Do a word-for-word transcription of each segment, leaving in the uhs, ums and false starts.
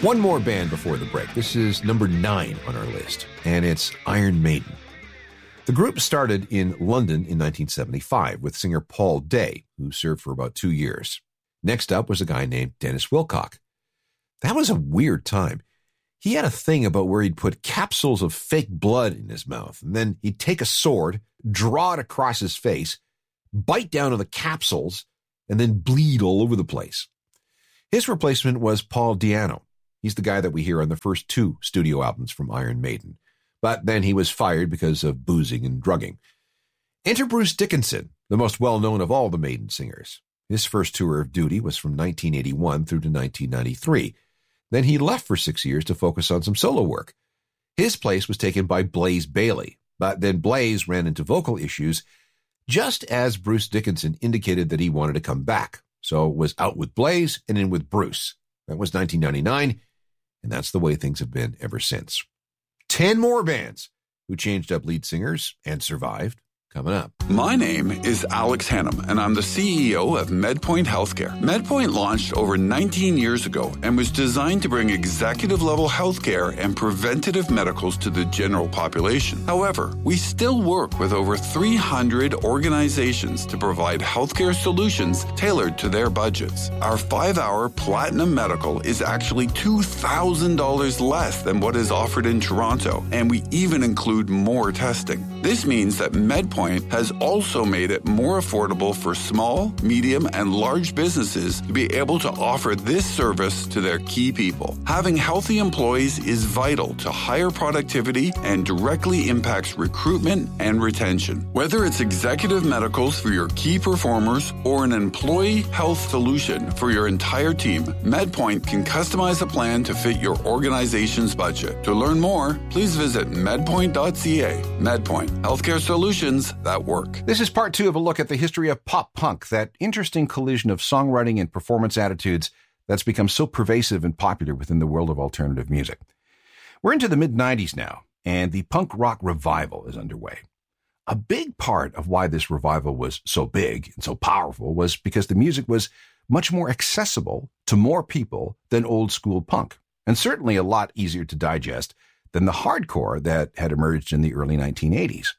One more band before the break. This is number nine on our list, and it's Iron Maiden. The group started in London in nineteen seventy-five with singer Paul Day, who served for about two years. Next up was a guy named Dennis Wilcock. That was a weird time. He had a thing about where he'd put capsules of fake blood in his mouth, and then he'd take a sword, draw it across his face, bite down on the capsules, and then bleed all over the place. His replacement was Paul Di'Anno. He's the guy that we hear on the first two studio albums from Iron Maiden. But then he was fired because of boozing and drugging. Enter Bruce Dickinson, the most well-known of all the Maiden singers. His first tour of duty was from nineteen eighty-one through to nineteen ninety-three. Then he left for six years to focus on some solo work. His place was taken by Blaze Bayley, but then Blaze ran into vocal issues just as Bruce Dickinson indicated that he wanted to come back. So was out with Blaze and in with Bruce. That was nineteen ninety-nine, and that's the way things have been ever since. Ten more bands who changed up lead singers and survived. Coming up. My name is Alex Hannum, and I'm the C E O of MedPoint Healthcare. MedPoint launched over nineteen years ago and was designed to bring executive-level healthcare and preventative medicals to the general population. However, we still work with over three hundred organizations to provide healthcare solutions tailored to their budgets. Our five-hour Platinum Medical is actually two thousand dollars less than what is offered in Toronto, and we even include more testing. This means that MedPoint has also made it more affordable for small, medium, and large businesses to be able to offer this service to their key people. Having healthy employees is vital to higher productivity and directly impacts recruitment and retention. Whether it's executive medicals for your key performers or an employee health solution for your entire team, MedPoint can customize a plan to fit your organization's budget. To learn more, please visit medpoint dot c a. MedPoint, healthcare solutions that work. This is part two of a look at the history of pop punk, that interesting collision of songwriting and performance attitudes that's become so pervasive and popular within the world of alternative music. We're into the mid nineties now, and the punk rock revival is underway. A big part of why this revival was so big and so powerful was because the music was much more accessible to more people than old school punk, and certainly a lot easier to digest than the hardcore that had emerged in the early nineteen eighties.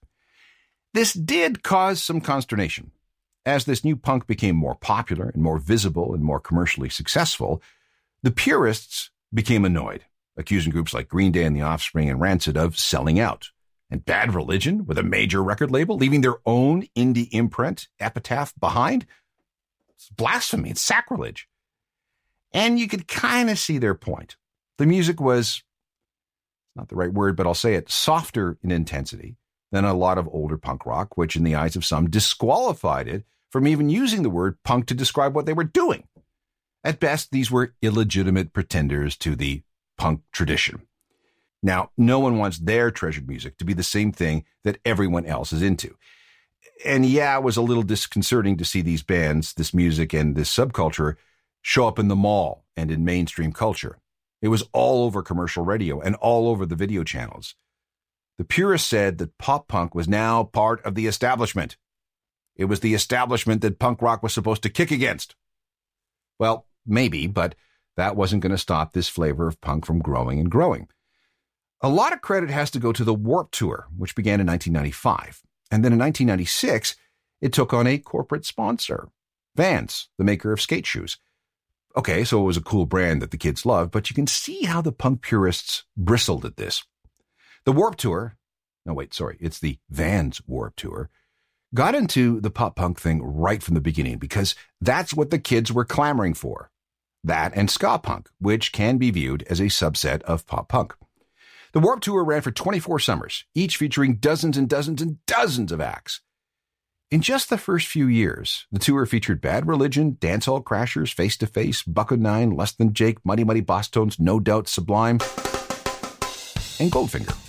This did cause some consternation. As this new punk became more popular and more visible and more commercially successful, the purists became annoyed, accusing groups like Green Day and The Offspring and Rancid of selling out. And Bad Religion, with a major record label, leaving their own indie imprint, Epitaph, behind? It's blasphemy. It's sacrilege. And you could kind of see their point. The music was, not the right word, but I'll say it, softer in intensity than a lot of older punk rock, which in the eyes of some disqualified it from even using the word punk to describe what they were doing. At best, these were illegitimate pretenders to the punk tradition. Now, no one wants their treasured music to be the same thing that everyone else is into. And yeah, it was a little disconcerting to see these bands, this music, and this subculture show up in the mall and in mainstream culture. It was all over commercial radio and all over the video channels. The purists said that pop punk was now part of the establishment. It was the establishment that punk rock was supposed to kick against. Well, maybe, but that wasn't going to stop this flavor of punk from growing and growing. A lot of credit has to go to the Warped Tour, which began in nineteen ninety-five. And then in nineteen ninety-six, it took on a corporate sponsor, Vans, the maker of skate shoes. Okay, so it was a cool brand that the kids loved, but you can see how the punk purists bristled at this. The Warped Tour, no wait, sorry, it's the Vans Warped Tour, got into the pop punk thing right from the beginning because that's what the kids were clamoring for. That and ska punk, which can be viewed as a subset of pop punk. The Warped Tour ran for twenty-four summers, each featuring dozens and dozens and dozens of acts. In just the first few years, the tour featured Bad Religion, Dancehall Crashers, Face to Face, Buck O' Nine, Less Than Jake, Muddy Muddy Bosstones, No Doubt Sublime, and Goldfinger.